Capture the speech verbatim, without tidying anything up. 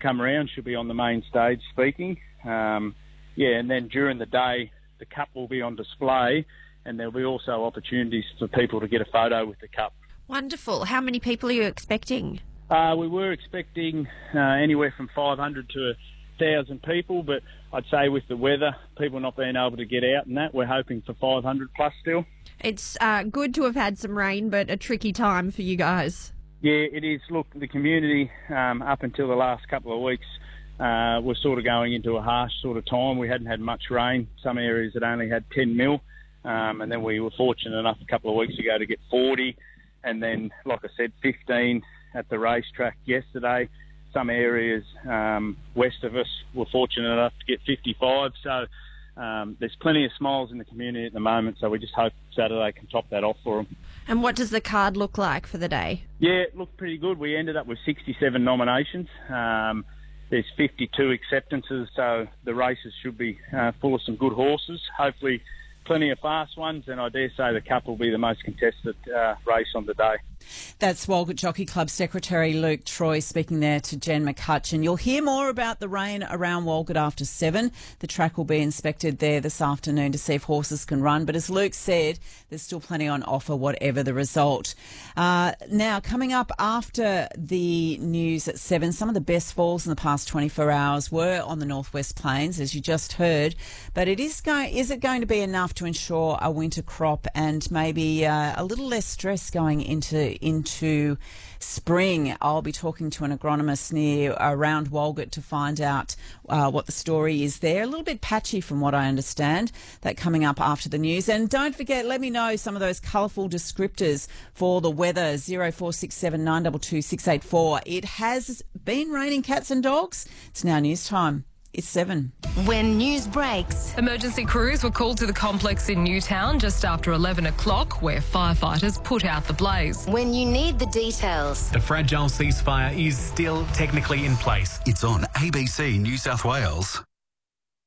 come around, she'll be on the main stage speaking. Um, yeah, and then during the day, the cup will be on display, and there'll be also opportunities for people to get a photo with the cup. Wonderful. How many people are you expecting? Uh, we were expecting uh, anywhere from five hundred to one thousand people, but I'd say with the weather, people not being able to get out and that, we're hoping for five hundred plus still. It's uh, good to have had some rain, but a tricky time for you guys. Yeah, it is. Look, the community, um, up until the last couple of weeks, uh, was sort of going into a harsh sort of time. We hadn't had much rain. Some areas had only had ten mil, um, and then we were fortunate enough a couple of weeks ago to get forty, and then, like I said, fifteen at the racetrack yesterday. Some areas um, west of us were fortunate enough to get fifty-five, so um, there's plenty of smiles in the community at the moment, so we just hope Saturday can top that off for them. And what does the card look like for the day? Yeah, it looked pretty good. We ended up with sixty-seven nominations. Um, there's fifty-two acceptances, so the races should be uh, full of some good horses. Hopefully plenty of fast ones, and I dare say the Cup will be the most contested uh, race on the day. That's Walgett Jockey Club Secretary Luke Troy speaking there to Jen McCutcheon. You'll hear more about the rain around Walgett after seven. The track will be inspected there this afternoon to see if horses can run. But as Luke said, there's still plenty on offer, whatever the result. Uh, now, coming up after the news at seven, some of the best falls in the past twenty-four hours were on the Northwest Plains, as you just heard. But it is going, is it going to be enough to ensure a winter crop and maybe uh, a little less stress going into into spring? I'll be talking to an agronomist near around Walgett to find out uh, what the story is there. A little bit patchy from what I understand. That coming up after the news. And don't forget, let me know some of those colourful descriptors for the weather. zero four six seven nine two two six eight four. It has been raining cats and dogs. It's now news time. It's seven. When news breaks. Emergency crews were called to the complex in Newtown just after eleven o'clock, where firefighters put out the blaze. When you need the details. The fragile ceasefire is still technically in place. It's on A B C New South Wales.